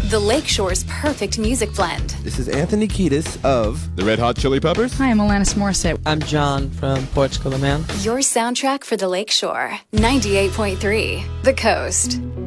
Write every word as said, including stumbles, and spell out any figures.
the Lakeshore's perfect music blend. This is Anthony Kiedis of the Red Hot Chili Peppers. Hi, I'm Alanis Morissette. I'm John from Portugal, man. Your soundtrack for the Lakeshore. ninety-eight point three, The Coast.